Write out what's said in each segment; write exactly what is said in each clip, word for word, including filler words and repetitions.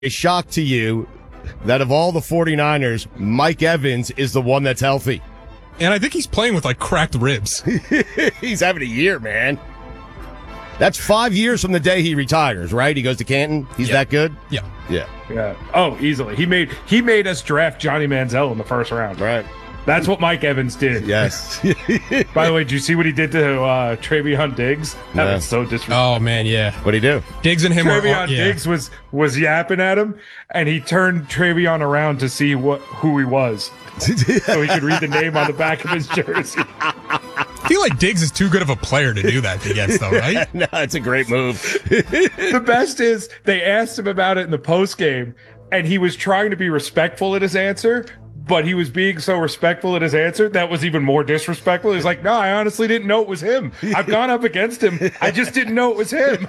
a shock to you that of all the 49ers, Mike Evans is the one that's healthy. And I think he's playing with, like, cracked ribs. He's having a year, man. That's five years from the day he retires, right? He goes to Canton. He's yeah. that good? Yeah. Yeah. Yeah. Oh, easily. He made he made us draft Johnny Manziel in the first round. Right. That's what Mike Evans did. Yes. By the way, did you see what he did to uh, Travion Diggs? That No. was so disrespectful. Oh, man, yeah. What'd he do? Diggs and him were Travion on, yeah. Diggs was was yapping at him, and he turned Travion around to see what who he was, so he could read the name on the back of his jersey. I feel like Diggs is too good of a player to do that against, though, right? No, it's a great move. The best is they asked him about it in the post game, and he was trying to be respectful in his answer, but he was being so respectful in his answer that was even more disrespectful. He's like, "No, I honestly didn't know it was him. I've gone up against him. I just didn't know it was him."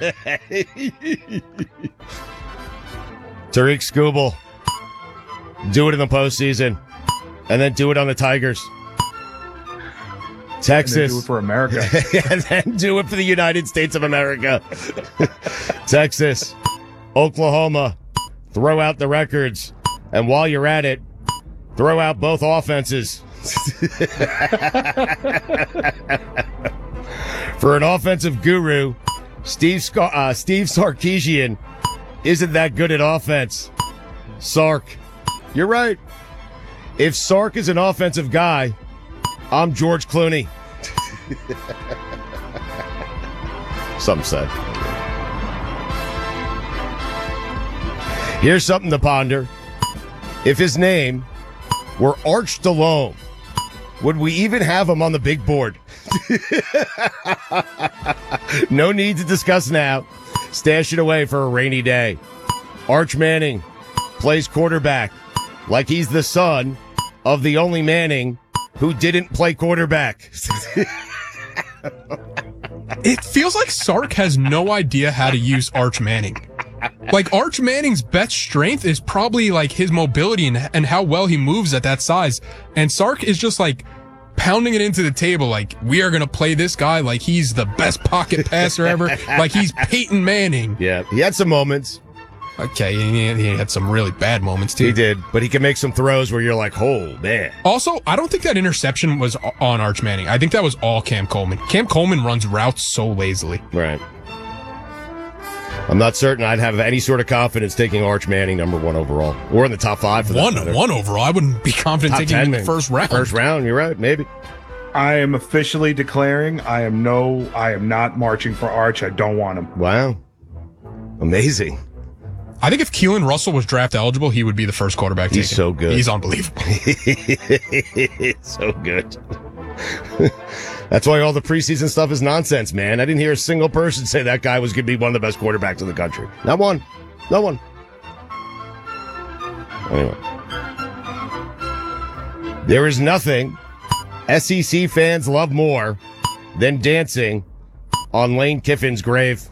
Tariq Skubal. Do it in the postseason. And then do it on the Tigers. Texas. Do it for America. And then do it for the United States of America. Texas. Oklahoma. Throw out the records. And while you're at it, throw out both offenses. For an offensive guru, Steve Scar- uh, Steve Sarkisian isn't that good at offense. Sark, you're right. If Sark is an offensive guy, I'm George Clooney. Some said. Here's something to ponder. If his name were Arch Delhomme, would we even have him on the big board? No need to discuss now. Stash it away for a rainy day. Arch Manning plays quarterback like he's the son of the only Manning who didn't play quarterback. It feels like Sark has no idea how to use Arch Manning. Like, Arch Manning's best strength is probably, like, his mobility and, and how well he moves at that size. And Sark is just, like, pounding it into the table like, we are going to play this guy like he's the best pocket passer ever, like he's Peyton Manning. Yeah, he had some moments. Okay, he, he had some really bad moments, too. He did, but he can make some throws where you're like, oh, man. Also, I don't think that interception was on Arch Manning. I think that was all Cam Coleman. Cam Coleman runs routes so lazily. Right. I'm not certain I'd have any sort of confidence taking Arch Manning number one overall. Or in the top five for that One, matter. one overall. I wouldn't be confident Top taking ten, him in the man. first round. First round, you're right, maybe. I am officially declaring I am no, I am not marching for Arch. I don't want him. Wow. Amazing. I think if Keelan Russell was draft eligible, he would be the first quarterback He's taken. so good. He's unbelievable. So good. That's why all the preseason stuff is nonsense, man. I didn't hear a single person say that guy was going to be one of the best quarterbacks in the country. Not one. No one. Anyway. There is nothing S E C fans love more than dancing on Lane Kiffin's grave.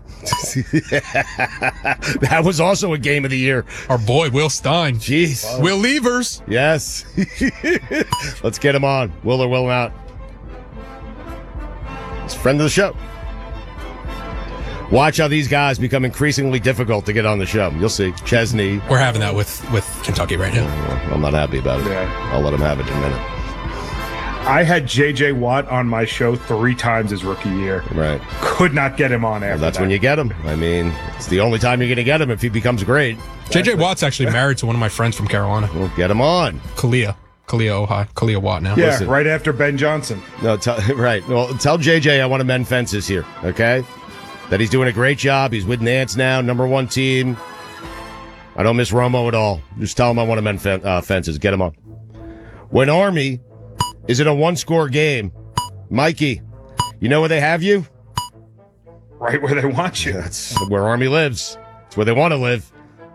That was also a game of the year. Our boy, Will Stein. Jeez. Wow. Will Levers. Yes. Let's get him on. Will or will not. He's a friend of the show. Watch how these guys become increasingly difficult to get on the show. You'll see. Chesney. We're having that with, with Kentucky right now. I'm not happy about it. Yeah. I'll let him have it in a minute. I had J J Watt on my show three times his rookie year. Right. Could not get him on after Well, that's that. when you get him. I mean, it's the only time you're going to get him if he becomes great. J J Watt's actually married to one of my friends from Carolina. We'll get him on. Kalia. Kalia Ohio. Kalia Watt now. Yeah, Listen. right after Ben Johnson. No, tell, right. Well, tell J J I want to mend fences here, okay? That he's doing a great job. He's with Nance now, number one team. I don't miss Romo at all. Just tell him I want to mend fen- uh, fences. Get him on. When Army is in a one-score game, Mikey, you know where they have you? Right where they want you. That's where Army lives. It's where they want to live.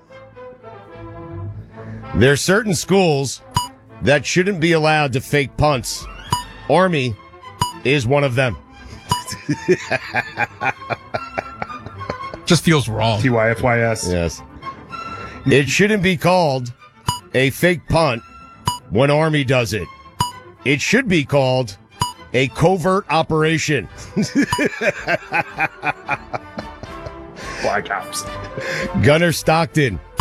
There are certain schools that shouldn't be allowed to fake punts. Army is one of them. Just feels wrong. T Y F Y S. Yes. It shouldn't be called a fake punt when Army does it. It should be called a covert operation. Black Ops. Gunnar Stockton